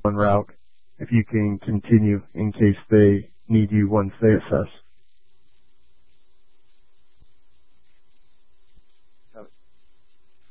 route if you can continue in case they need you once they assess.